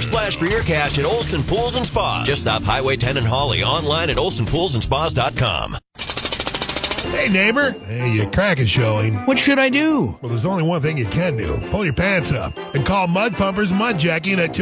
or splash for your cash at Olson Pools and Spas. Just stop Highway 10 in Hawley, online at olsonpoolsandspas.com. Hey, neighbor. Hey, your crack is showing. What should I do? Well, there's only one thing you can do. Pull your pants up and call Mud Pumpers Mud Jacking at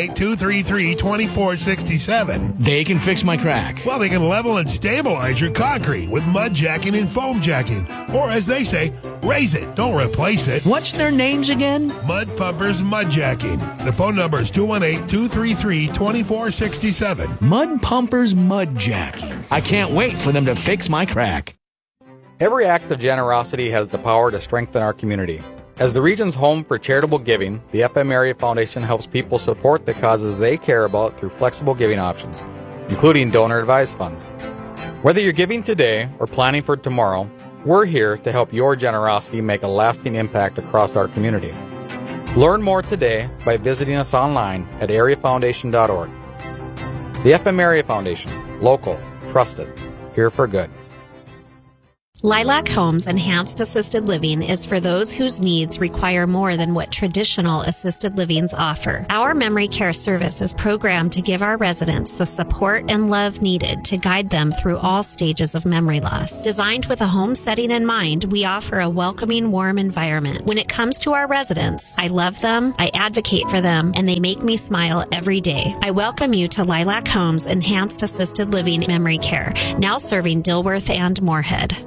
218-233-2467. They can fix my crack. Well, they can level and stabilize your concrete with mud jacking and foam jacking. Or, as they say, raise it. Don't replace it. What's their names again? Mud Pumpers Mud Jacking. The phone number is 218-233-2467. Mud Pumpers Mud Jacking. I can't wait for them to fix my crack. Every act of generosity has the power to strengthen our community. As the region's home for charitable giving, the FM Area Foundation helps people support the causes they care about through flexible giving options, including donor-advised funds. Whether you're giving today or planning for tomorrow, we're here to help your generosity make a lasting impact across our community. Learn more today by visiting us online at areafoundation.org. The FM Area Foundation, local, trusted, here for good. Lilac Homes Enhanced Assisted Living is for those whose needs require more than what traditional assisted livings offer. Our memory care service is programmed to give our residents the support and love needed to guide them through all stages of memory loss. Designed with a home setting in mind, we offer a welcoming, warm environment. When it comes to our residents, I love them, I advocate for them, and they make me smile every day. I welcome you to Lilac Homes Enhanced Assisted Living Memory Care, now serving Dilworth and Moorhead.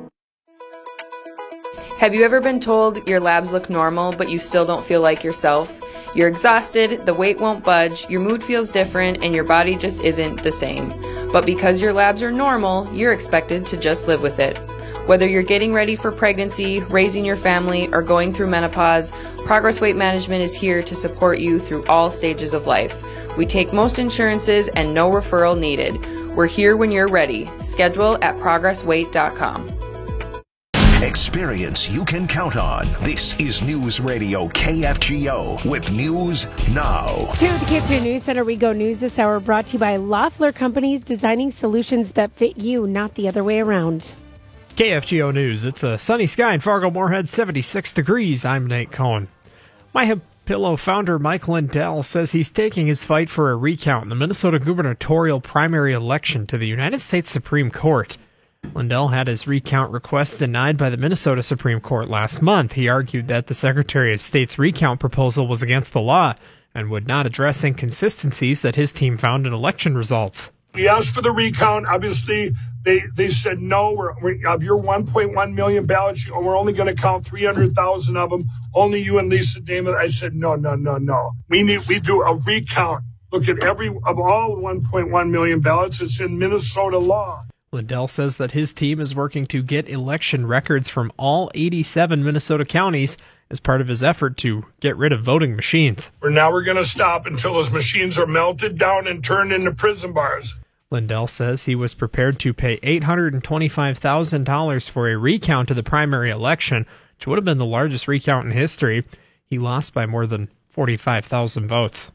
Have you ever been told your labs look normal, but you still don't feel like yourself? You're exhausted, the weight won't budge, your mood feels different, and your body just isn't the same. But because your labs are normal, you're expected to just live with it. Whether you're getting ready for pregnancy, raising your family, or going through menopause, Progress Weight Management is here to support you through all stages of life. We take most insurances and no referral needed. We're here when you're ready. Schedule at progressweight.com. Experience you can count on. This is News Radio KFGO with News Now. To the KFGO News Center we go. News this hour brought to you by Loeffler Companies, designing solutions that fit you, not the other way around. KFGO News. It's a sunny sky in Fargo-Moorhead, 76 degrees. I'm Nate Cohn. MyPillow founder Mike Lindell says he's taking his fight for a recount in the Minnesota gubernatorial primary election to the United States Supreme Court. Lindell had his recount request denied by the Minnesota Supreme Court last month. He argued that the Secretary of State's recount proposal was against the law and would not address inconsistencies that his team found in election results. We asked for the recount. Obviously, they said no. Of your 1.1 million ballots, we're only going to count 300,000 of them. Only you and Lisa Damon. I said no. We do a recount. Look at of all the 1.1 million ballots. It's in Minnesota law. Lindell says that his team is working to get election records from all 87 Minnesota counties as part of his effort to get rid of voting machines. We're going to stop until those machines are melted down and turned into prison bars. Lindell says he was prepared to pay $825,000 for a recount of the primary election, which would have been the largest recount in history. He lost by more than 45,000 votes.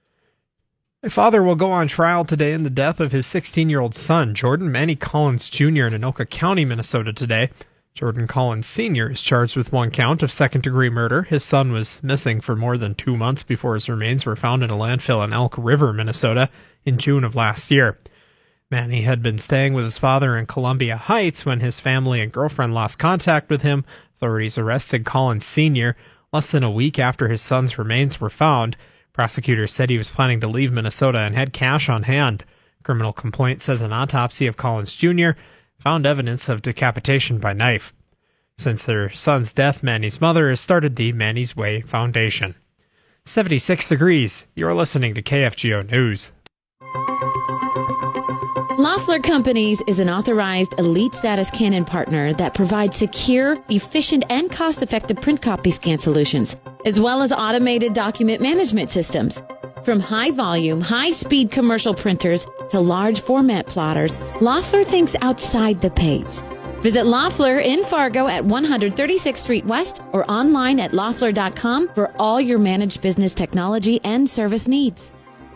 A father will go on trial today in the death of his 16-year-old son, Jordan Manny Collins Jr. in Anoka County, Minnesota today. Jordan Collins Sr. is charged with one count of second-degree murder. His son was missing for more than 2 months before his remains were found in a landfill in Elk River, Minnesota, in June of last year. Manny had been staying with his father in Columbia Heights when his family and girlfriend lost contact with him. Authorities arrested Collins Sr. less than a week after his son's remains were found. Prosecutors said he was planning to leave Minnesota and had cash on hand. Criminal complaint says an autopsy of Collins Jr. found evidence of decapitation by knife. Since their son's death, Manny's mother has started the Manny's Way Foundation. 76 degrees. You're listening to KFGO News. Loeffler Companies is an authorized elite status Canon partner that provides secure, efficient, and cost-effective print copy scan solutions, as well as automated document management systems. From high-volume, high-speed commercial printers to large format plotters, Loeffler thinks outside the page. Visit Loeffler in Fargo at 136th Street West or online at loeffler.com for all your managed business technology and service needs.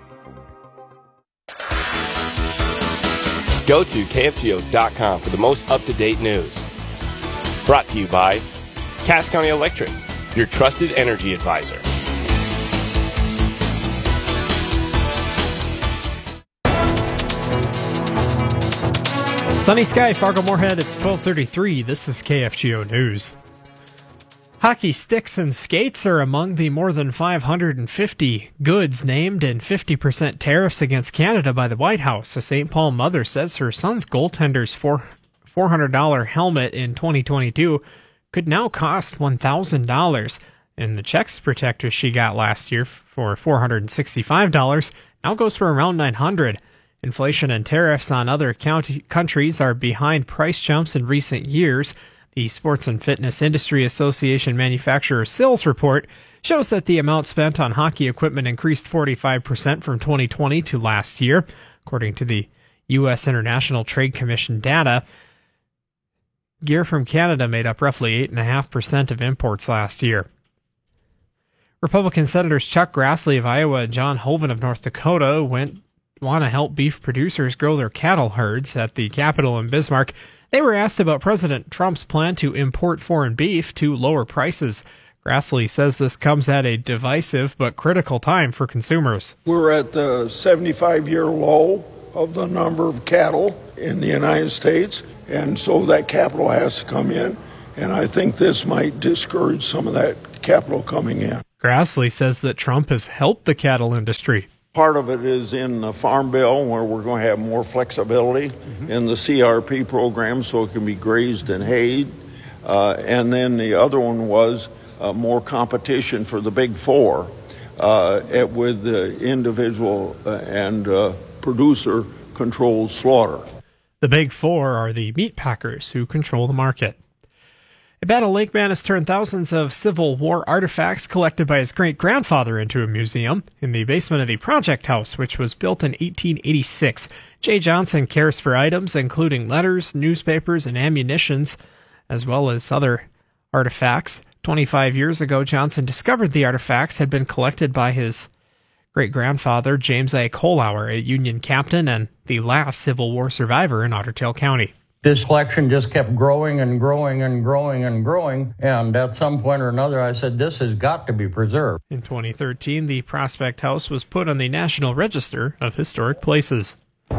Go to KFGO.com for the most up-to-date news. Brought to you by Cass County Electric, your trusted energy advisor. Sunny sky, Fargo-Moorhead, it's 12:33. This is KFGO News. Hockey sticks and skates are among the more than 550 goods named in 50% tariffs against Canada by the White House. A St. Paul mother says her son's goaltender's $400 helmet in 2022 could now cost $1,000. And the chest protector she got last year for $465 now goes for around $900. Inflation and tariffs on other countries are behind price jumps in recent years. The Sports and Fitness Industry Association Manufacturer Sales Report shows that the amount spent on hockey equipment increased 45% from 2020 to last year. According to the U.S. International Trade Commission data, gear from Canada made up roughly 8.5% of imports last year. Republican Senators Chuck Grassley of Iowa and John Hoeven of North Dakota want to help beef producers grow their cattle herds. At the Capitol in Bismarck, they were asked about President Trump's plan to import foreign beef to lower prices. Grassley says this comes at a divisive but critical time for consumers. We're at the 75-year low of the number of cattle in the United States, and so that capital has to come in, and I think this might discourage some of that capital coming in. Grassley says that Trump has helped the cattle industry. Part of it is in the Farm Bill, where we're going to have more flexibility in the CRP program so it can be grazed and hayed. And then the other one was more competition for the big four with the individual and producer-controlled slaughter. The big four are the meat packers who control the market. A Battle Lake man has turned thousands of Civil War artifacts collected by his great-grandfather into a museum in the basement of the Project House, which was built in 1886. Jay Johnson cares for items including letters, newspapers, and ammunitions, as well as other artifacts. 25 years ago, Johnson discovered the artifacts had been collected by his great-grandfather, James A. Colauer, a Union captain and the last Civil War survivor in Otter Tail County. This collection just kept growing and growing and growing and growing, and at some point or another I said, this has got to be preserved. In 2013, the Prospect House was put on the National Register of Historic Places.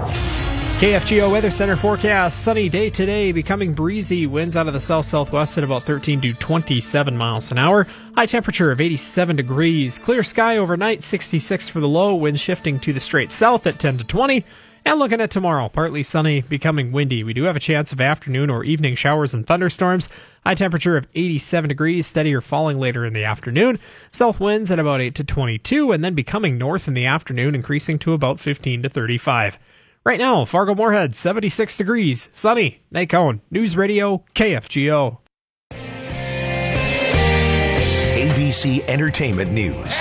KFGO Weather Center forecast, sunny day today, becoming breezy, winds out of the south-southwest at about 13 to 27 miles an hour, high temperature of 87 degrees, clear sky overnight, 66 for the low, winds shifting to the straight south at 10 to 20, and looking at tomorrow, partly sunny, becoming windy. We do have a chance of afternoon or evening showers and thunderstorms. High temperature of 87 degrees, steady or falling later in the afternoon. South winds at about 8 to 22, and then becoming north in the afternoon, increasing to about 15 to 35. Right now, Fargo-Moorhead, 76 degrees, sunny. Nate Cohen, News Radio, KFGO. ABC Entertainment News.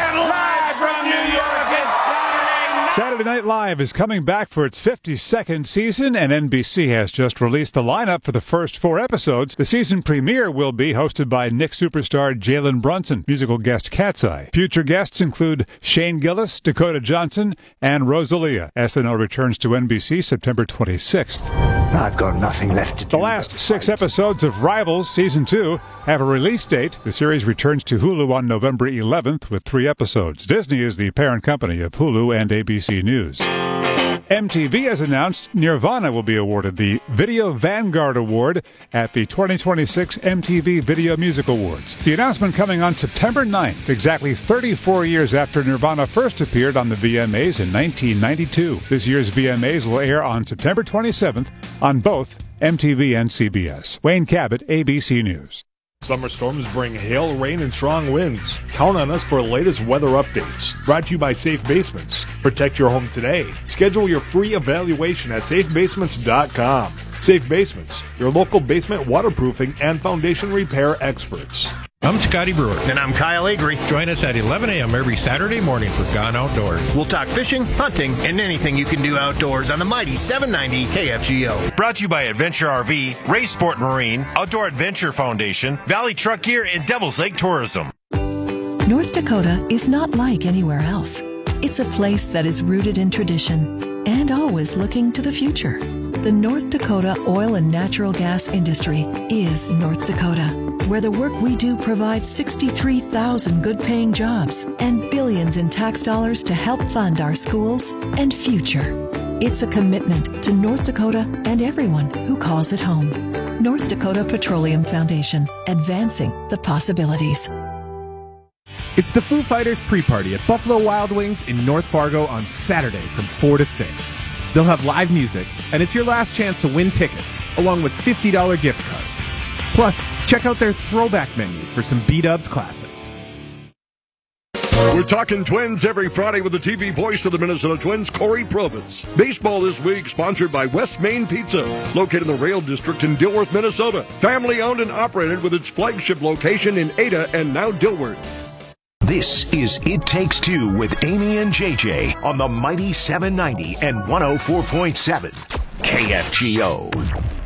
Saturday Night Live is coming back for its 52nd season, and NBC has just released the lineup for the first 4 episodes. The season premiere will be hosted by Nick superstar Jalen Brunson, musical guest Cat's Eye. Future guests include Shane Gillis, Dakota Johnson, and Rosalia. SNL returns to NBC September 26th. I've got nothing left to do. The last 6 episodes of Rivals Season 2 have a release date. The series returns to Hulu on November 11th with 3 episodes. Disney is the parent company of Hulu and ABC News. MTV has announced Nirvana will be awarded the Video Vanguard Award at the 2026 MTV Video Music Awards. The announcement coming on September 9th, exactly 34 years after Nirvana first appeared on the VMAs in 1992. This year's VMAs will air on September 27th on both MTV and CBS. Wayne Cabot, ABC News. Summer storms bring hail, rain, and strong winds. Count on us for the latest weather updates. Brought to you by Safe Basements. Protect your home today. Schedule your free evaluation at safebasements.com. Safe Basements, your local basement waterproofing and foundation repair experts. I'm Scotty Brewer. And I'm Kyle Avery. Join us at 11 a.m. every Saturday morning for Gone Outdoors. We'll talk fishing, hunting, and anything you can do outdoors on the mighty 790 KFGO. Brought to you by Adventure RV, Ray Sport Marine, Outdoor Adventure Foundation, Valley Truck Gear, and Devil's Lake Tourism. North Dakota is not like anywhere else. It's a place that is rooted in tradition and always looking to the future. The North Dakota oil and natural gas industry is North Dakota, where the work we do provides 63,000 good-paying jobs and billions in tax dollars to help fund our schools and future. It's a commitment to North Dakota and everyone who calls it home. North Dakota Petroleum Foundation, advancing the possibilities. It's the Foo Fighters pre-party at Buffalo Wild Wings in North Fargo on Saturday from 4 to 6. They'll have live music, and it's your last chance to win tickets, along with $50 gift cards. Plus, check out their throwback menu for some B-Dubs classics. We're talking Twins every Friday with the TV voice of the Minnesota Twins, Corey Probitz. Baseball this week sponsored by West Main Pizza, located in the Rail District in Dilworth, Minnesota. Family owned and operated with its flagship location in Ada and now Dilworth. This is It Takes Two with Amy and JJ on the Mighty 790 and 104.7 KFGO.